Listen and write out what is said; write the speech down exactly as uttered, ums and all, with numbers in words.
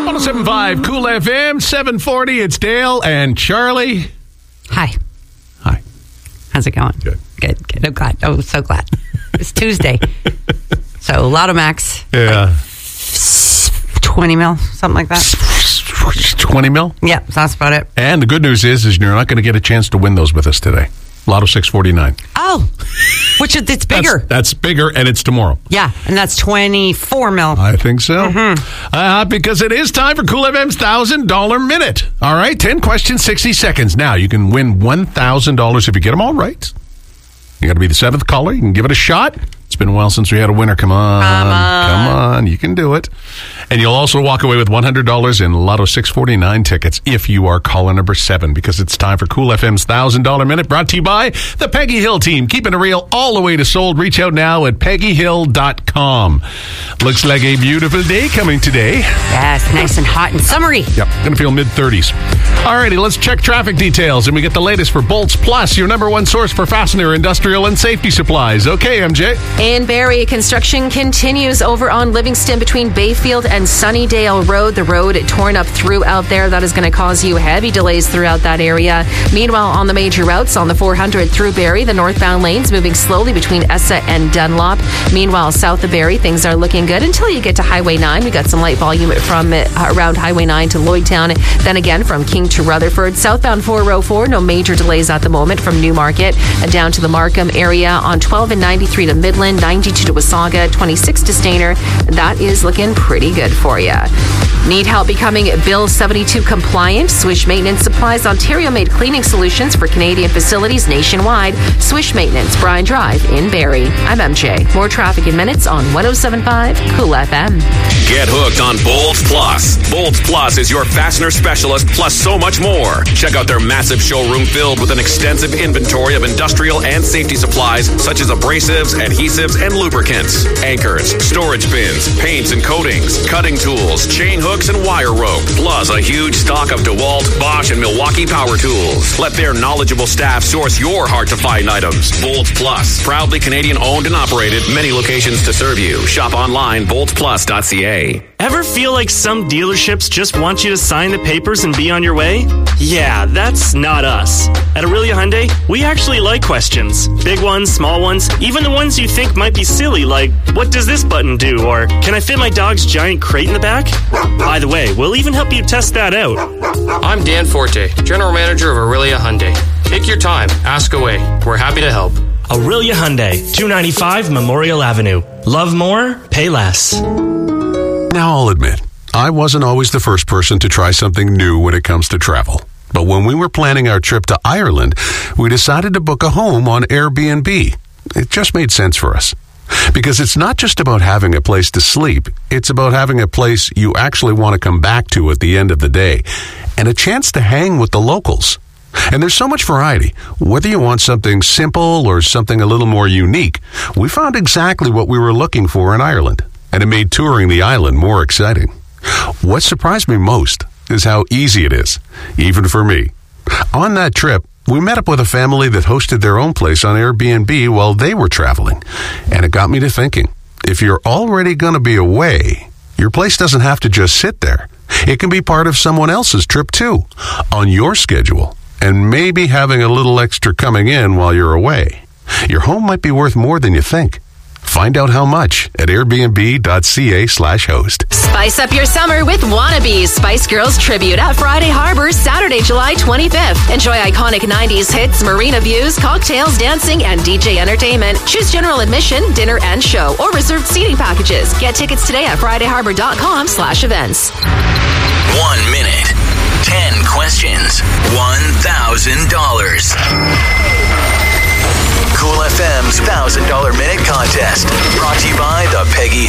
one oh seven point five Cool F M, seven forty. It's Dale and Charlie. Hi. Hi. How's it going? Good. Good, good. Oh, glad. Oh, so glad. It's Tuesday. So, Lotto Max. Yeah. Like twenty mil, something like that. twenty mil? Yeah, that's about it. And the good news is, is you're not going to get a chance to win those with us today. Lotto six forty-nine. Oh, which is, it's bigger. That's, that's bigger, and it's tomorrow. Yeah, and that's twenty-four mil. I think so. Mm-hmm. Uh, because it is time for Cool F M's one thousand dollars Minute. All right, ten questions, sixty seconds. Now, you can win one thousand dollars if you get them all right. You got to be the seventh caller. You can give it a shot. It's been a while since we had a winner. Come on. Come on. Come on. You can do it. And you'll also walk away with one hundred dollars in Lotto six forty-nine tickets if you are caller number seven, because it's time for Cool F M's one thousand dollars Minute, brought to you by the Peggy Hill team. Keeping it real all the way to sold. Reach out now at peggy hill dot com. Looks like a beautiful day coming today. Yes, nice and hot and summery. Yep, going to feel mid-thirties. Alrighty, let's check traffic details, and we get the latest for Bolts Plus, your number one source for fastener, industrial, and safety supplies. Okay, M J. In Barrie, construction continues over on Livingston between Bayfield and Sunnydale Road. The road torn up throughout there. That is going to cause you heavy delays throughout that area. Meanwhile, on the major routes, on the four hundred through Barrie, the northbound lanes moving slowly between Essa and Dunlop. Meanwhile, south of Barrie, things are looking good until you get to Highway nine. We got some light volume from uh, around Highway nine to Lloydtown. Then again, from King to Rutherford. Southbound four oh four, no major delays at the moment from Newmarket and down to the Markham area. On twelve and ninety-three to Midland, ninety-two to Wasaga, twenty-six to Stayner. That is looking pretty good for you. Need help becoming Bill seventy-two compliant? Swish Maintenance supplies Ontario-made cleaning solutions for Canadian facilities nationwide. Swish Maintenance, Bryan Drive in Barrie. I'm M J. More traffic in minutes on one oh seven point five Cool F M. Get hooked on Bolts Plus. Bolts Plus is your fastener specialist, plus so much more. Check out their massive showroom filled with an extensive inventory of industrial and safety supplies such as abrasives, adhesives, and lubricants, anchors, storage bins, paints and coatings, cutting tools, chain hooks, and wire rope, plus a huge stock of DeWalt, Bosch, and Milwaukee power tools. Let their knowledgeable staff source your hard-to-find items. Bolts Plus, proudly Canadian-owned and operated, many locations to serve you. Shop online, bolts plus dot c a. Ever feel like some dealerships just want you to sign the papers and be on your way? Yeah, that's not us. At Aurelia Hyundai, we actually like questions. Big ones, small ones, even the ones you think might be silly, like, what does this button do? Or, can I fit my dog's giant crate in the back? By the way, we'll even help you test that out. I'm Dan Forte, General Manager of Aurelia Hyundai. Take your time, ask away. We're happy to help. Aurelia Hyundai, two ninety-five Memorial Avenue. Love more, pay less. Now, I'll admit, I wasn't always the first person to try something new when it comes to travel. But when we were planning our trip to Ireland, we decided to book a home on Airbnb. It just made sense for us. Because it's not just about having a place to sleep, it's about having a place you actually want to come back to at the end of the day, and a chance to hang with the locals. And there's so much variety. Whether you want something simple or something a little more unique, we found exactly what we were looking for in Ireland, and it made touring the island more exciting. What surprised me most is how easy it is, even for me. On that trip, we met up with a family that hosted their own place on Airbnb while they were traveling, and it got me to thinking, if you're already going to be away, your place doesn't have to just sit there. It can be part of someone else's trip too, on your schedule, and maybe having a little extra coming in while you're away. Your home might be worth more than you think. Find out how much at airbnb.ca slash host. Spice up your summer with Wannabe's Spice Girls Tribute at Friday Harbor, Saturday, July twenty-fifth. Enjoy iconic nineties hits, marina views, cocktails, dancing, and D J entertainment. Choose general admission, dinner, and show, or reserved seating packages. Get tickets today at friday harbor dot com slash events. One minute, ten questions, one thousand dollars. Cool F M's one thousand dollars Minute Contest. Brought to you by the Peggy